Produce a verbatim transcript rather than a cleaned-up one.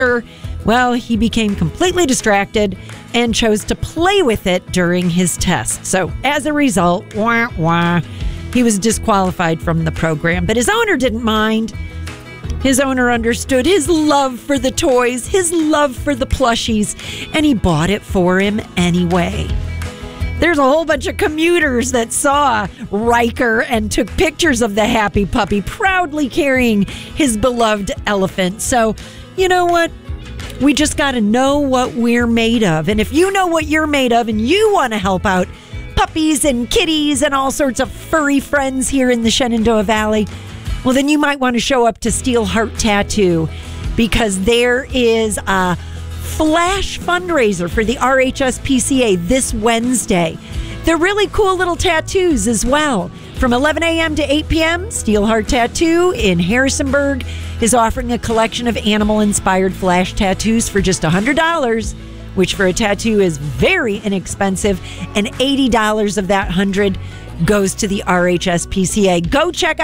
Well, he became completely distracted and chose to play with it during his test. So as a result, wah, wah, he was disqualified from the program. But his owner didn't mind. His owner understood his love for the toys, his love for the plushies, and he bought it for him anyway. There's a whole bunch of commuters that saw Riker and took pictures of the happy puppy proudly carrying his beloved elephant. So, you know what? We just got to know what we're made of. And if you know what you're made of and you want to help out puppies and kitties and all sorts of furry friends here in the Shenandoah Valley, well, then you might want to show up to Steel Heart Tattoo, because there is a flash fundraiser for the R H S P C A this Wednesday. They're really cool little tattoos as well. From eleven a.m. to eight p.m., Steel Heart Tattoo in Harrisonburg is offering a collection of animal-inspired flash tattoos for just one hundred dollars, which for a tattoo is very inexpensive, and eighty dollars of that one hundred dollars goes to the R H S P C A. Go check out